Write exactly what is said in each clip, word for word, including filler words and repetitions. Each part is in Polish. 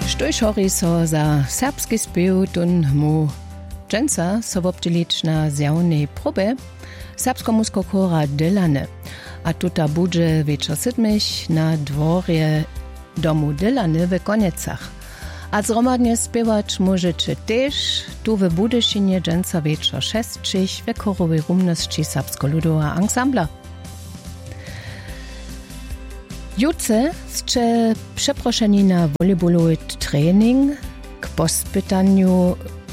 Štož hori so za serbski spěw tun mu dženca so wobdźělić na zjawnej próbe serbsko-musko chora Dylany. A tuta budże wieczor sydmich na dworje domu Dylany w Koniecach. A zromadnie spěwać możecie też tu w Budyszynie dženca wieczor šestčich w chorowej rumnosći serbsko-ludowa ansambla. Jutce ste przeproszeni na volejbolowy trening k pospytaniu,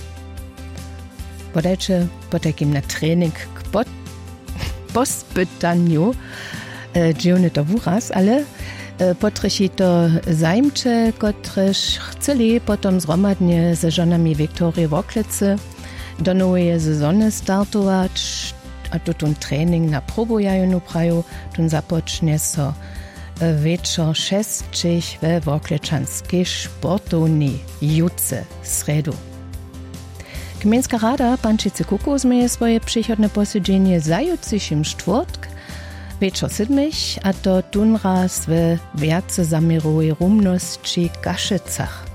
podajcie po takim na trening k pod, pospytaniu, e, dziwny to wuraz, ale e, potryši to zajmcze, kotryż chceli potom zromadnie ze żonami Wiktorii Woklicy do nowej sezony startować, a tu ten trening na probujaju praju, tun zapocznie so wieczor šestčich we Woklečanskiej sportowni jutce sredu. Gminska rada Pančice Kuku zmeje swoje przychodne posiedzenie za jutrzejszym czwartk wieczor siedmich, a to tunraz w wiace zamirowej rumnosći Kaszycach.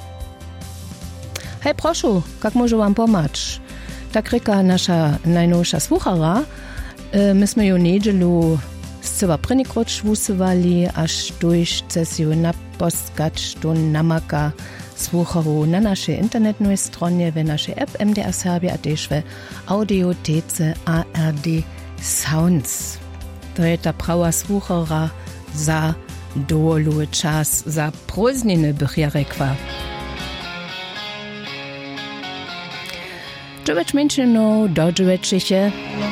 Hej, proszę, jak może wam pomóc? Tak ryka nasza najnowsza słuchara, myśmy ją niedzielu Zcywa prynnikroč wusywali, aż tuż cesju naposkać tun namaka słucharu na naszej internetnej stronie, w naszej app M D R Serbia, a też w audiotece A R D Sounds. To jest ta prawa słuchara za dołoluły czas, za prózdniny bych ja rekła. Dziewięć minut do dziewięciu.